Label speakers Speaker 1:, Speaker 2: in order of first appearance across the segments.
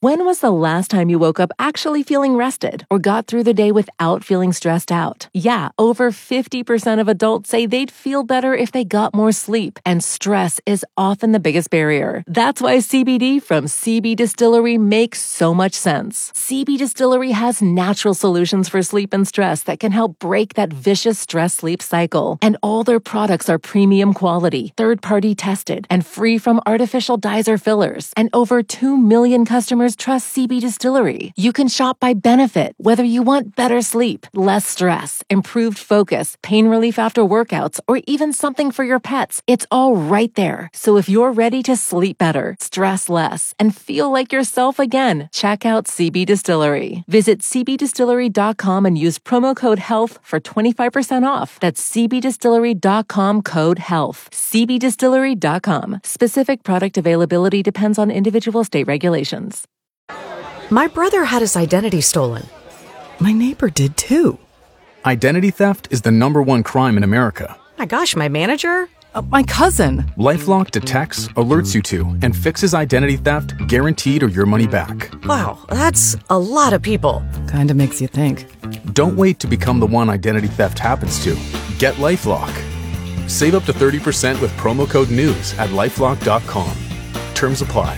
Speaker 1: When was the last time you woke up actually feeling rested or got through the day without feeling stressed out? Yeah, over 50% of adults say they'd feel better if they got more sleep, and stress is often the biggest barrier. That's why CBD from CB Distillery makes so much sense. CB Distillery has natural solutions for sleep and stress that can help break that vicious stress-sleep cycle. And all their products are premium quality, third-party tested, and free from artificial dyes or fillers. And over 2 million customers trust CB Distillery. You can shop by benefit, whether you want better sleep, less stress, improved focus, pain relief after workouts, or even something for your pets. It's all right there. So if you're ready to sleep better, stress less, and feel like yourself again, check out CB Distillery. Visit cbdistillery.com and use promo code HEALTH for 25% off. That's cbdistillery.com, code HEALTH. cbdistillery.com. Specific product availability depends on individual state regulations.
Speaker 2: My brother had his identity stolen.
Speaker 3: My neighbor did too.
Speaker 4: Identity theft is the #1 crime in America.
Speaker 2: My gosh, my manager?
Speaker 3: My cousin.
Speaker 4: LifeLock detects, alerts you to, and fixes identity theft guaranteed or your money back.
Speaker 2: Wow, that's a lot of people.
Speaker 3: Kinda makes you think.
Speaker 4: Don't wait to become the one identity theft happens to. Get LifeLock. Save up to 30% with promo code NEWS at LifeLock.com. Terms apply.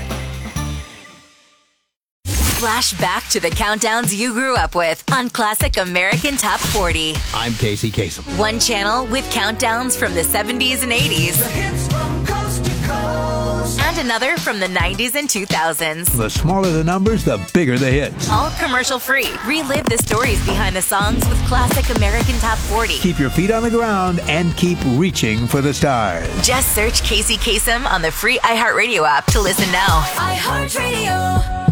Speaker 5: Flash back to the countdowns you grew up with on Classic American Top 40.
Speaker 6: I'm Casey Kasem.
Speaker 5: One channel with countdowns from the 70s and 80s.
Speaker 7: The hits from coast to coast.
Speaker 5: And another from the 90s and 2000s.
Speaker 6: The smaller the numbers, the bigger the hits.
Speaker 5: All commercial free. Relive the stories behind the songs with Classic American Top 40.
Speaker 6: Keep your feet on the ground and keep reaching for the stars.
Speaker 5: Just search Casey Kasem on the free iHeartRadio app to listen now.
Speaker 7: iHeartRadio.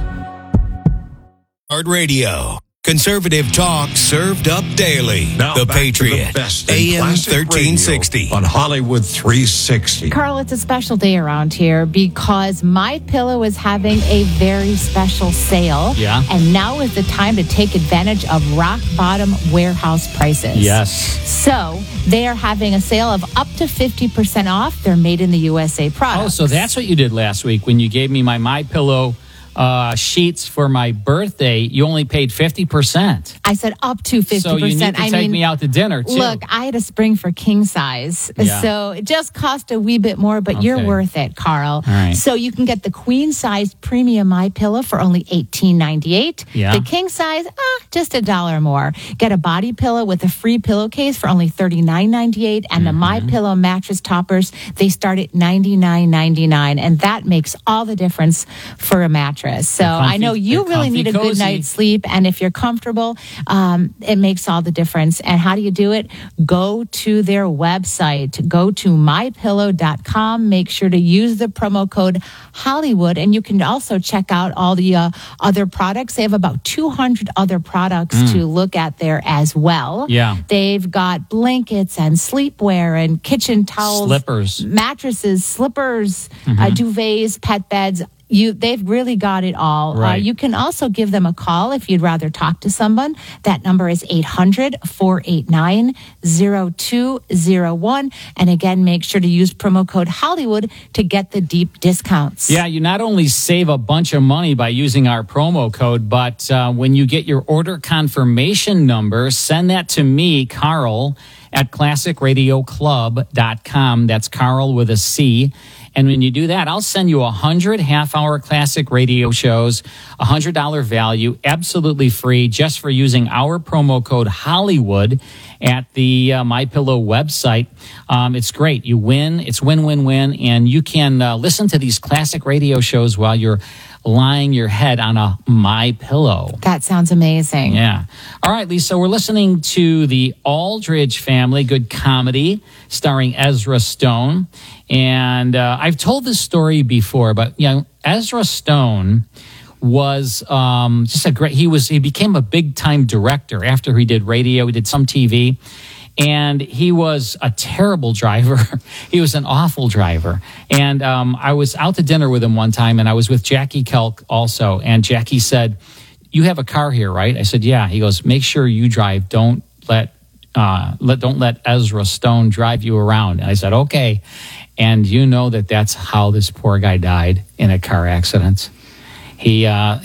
Speaker 8: Heart Radio. Conservative talk served up daily.
Speaker 9: Now
Speaker 8: the
Speaker 9: back
Speaker 8: Patriot.
Speaker 9: to the best in
Speaker 8: AM
Speaker 9: classic
Speaker 8: 1360.
Speaker 9: radio on Hollywood 360.
Speaker 10: Carl, it's a special day around here because MyPillow is having a very special sale.
Speaker 11: Yeah.
Speaker 10: And now is the time to take advantage of rock bottom warehouse prices.
Speaker 11: Yes.
Speaker 10: So they are having a sale of up to 50% off their made in the USA products.
Speaker 11: Oh, so that's what you did last week when you gave me my MyPillow sheets for my birthday. You only paid 50%.
Speaker 10: I said up to 50%.
Speaker 11: So you need to take me out to dinner, too.
Speaker 10: Look, I had a spring for king size.
Speaker 11: Yeah.
Speaker 10: So it just cost a wee bit more, but you're worth it, Carl.
Speaker 11: All right.
Speaker 10: So you can get the queen size premium MyPillow for only $18.98.
Speaker 11: Yeah.
Speaker 10: The king size, just $1 more. Get a body pillow with a free pillowcase for only $39.98. And the MyPillow mattress toppers, they start at $99.99. And that makes all the difference for a mattress. So I know you really need a good night's sleep. And if you're comfortable, it makes all the difference. And how do you do it? Go to their website. Go to mypillow.com. Make sure to use the promo code Hollywood. And you can also check out all the other products. They have about 200 other products to look at there as well.
Speaker 11: Yeah.
Speaker 10: They've got blankets and sleepwear and kitchen towels.
Speaker 11: Slippers.
Speaker 10: Mattresses, slippers, duvets, pet beds. They've really got it all.
Speaker 11: Right.
Speaker 10: You can also give them a call if you'd rather talk to someone. That number is 800-489-0201. And again, make sure to use promo code Hollywood to get the deep discounts.
Speaker 11: Yeah, you not only save a bunch of money by using our promo code, but when you get your order confirmation number, send that to me, Carl, at classicradioclub.com. That's Carl with a C. And when you do that, I'll send you 100 half-hour classic radio shows, $100 value, absolutely free, just for using our promo code Hollywood at the MyPillow website. It's great. You win. It's win-win-win. And you can listen to these classic radio shows while you're lying your head on a MyPillow.
Speaker 10: That sounds amazing.
Speaker 11: Yeah. All right, Lisa, we're listening to the Aldridge Family, good comedy starring Ezra Stone. And I've told this story before, but Ezra Stone was just a great. He became a big time director after he did radio. He did some TV. And he was a terrible driver. He was an awful driver. And I was out to dinner with him one time, and I was with Jackie Kelk also. And Jackie said, "You have a car here, right?" I said, "Yeah." He goes, "Make sure you drive. Don't let Ezra Stone drive you around." And I said, "Okay." And you know that's how this poor guy died in a car accident. He